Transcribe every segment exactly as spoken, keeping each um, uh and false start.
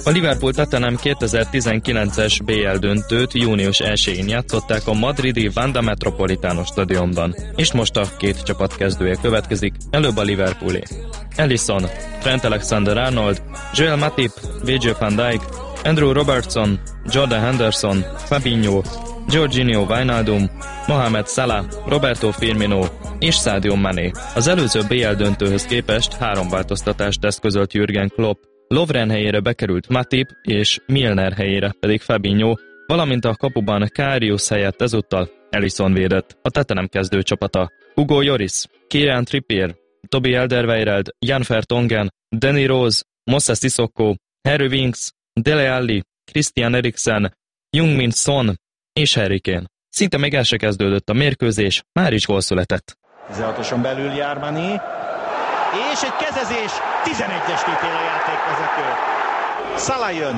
A Liverpool-Tottenham kétezer-tizenkilences bé el döntőt június elsején játszották a madridi Wanda Metropolitano stadionban, és most a két csapat kezdője következik, előbb a Liverpoolé. Alisson, Trent Alexander-Arnold, Joel Matip, Virgil van Dijk, Andrew Robertson, Jordan Henderson, Fabinho, Jorginho Wijnaldum, Mohamed Salah, Roberto Firmino és Sadio Mané. Az előző bé el döntőhöz képest három változtatást eszközölt Jürgen Klopp. Lovren helyére bekerült Matip és Milner helyére pedig Fabinho, valamint a kapuban Karius helyett ezúttal Alisson védett. A Tottenham kezdő csapata: Hugo Lloris, Kieran Trippier, Toby Alderweireld, Jan Vertonghen, Danny Rose, Moussa Sissoko, Harry Winks, Dele Alli, Christian Eriksen, Heung-min Son és Harry Kane. Szinte még el se kezdődött a mérkőzés, már is gól született. tizenhatoson belül jár Mané, és egy kezezés, tizenegyest ítél a játékvezető. Salah jön,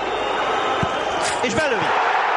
és belövi.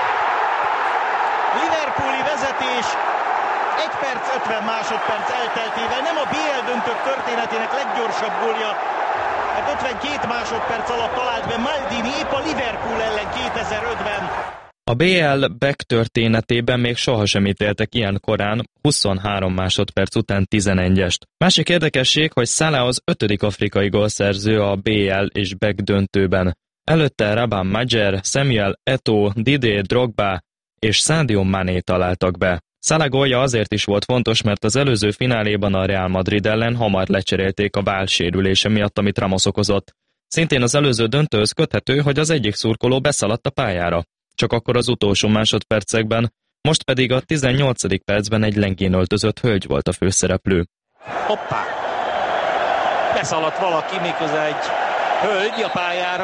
Liverpooli vezetés, egy perc ötven másodperc elteltével, nem a bé el döntők történetének leggyorsabb gólja, mert ötvenkét másodperc alatt talált be Maldini épp a Liverpool ellen kétezer-ötben. A bé el back történetében még sohasem ítéltek ilyen korán, huszonhárom másodperc után tizenegyest. Másik érdekesség, hogy Salah az ötödik afrikai gólszerző a bé el és back döntőben. Előtte Rabban Majer, Samuel Eto'o, Didier Drogba és Sadio Mané találtak be. Salah gólja azért is volt fontos, mert az előző fináléban a Real Madrid ellen hamar lecserélték a váll sérülése miatt, amit Ramos okozott. Szintén az előző döntőhöz köthető, hogy az egyik szurkoló beszaladt a pályára. Csak akkor az utolsó másodpercekben, most pedig a tizennyolcadik percben egy lengén öltözött hölgy volt a főszereplő. Hoppá! Beszaladt valaki, méghozzá egy hölgy a pályára.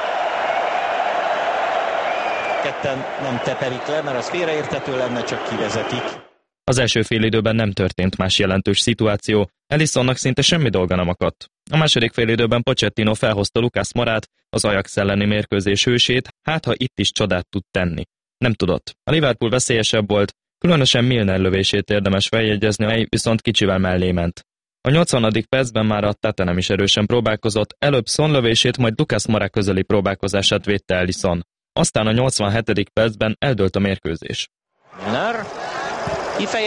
Ketten nem teperik le, mert az félreérthető lenne, csak kivezetik. Az első félidőben nem történt más jelentős szituáció, Alissonnak szinte semmi dolga nem akadt. A második félidőben Pochettino felhozta Lucas Mourát, az Ajax elleni mérkőzés hősét, hát ha itt is csodát tud tenni. Nem tudott. A Liverpool veszélyesebb volt, különösen Milner lövését érdemes feljegyezni, mely viszont kicsivel mellé ment. A nyolcvanadik percben már a Tottenham is erősen próbálkozott, előbb Son lövését, majd Lucas Moura közeli próbálkozását védte Alisson. Aztán a nyolcvanhetedik percben eldőlt a mérkőzés. Milner.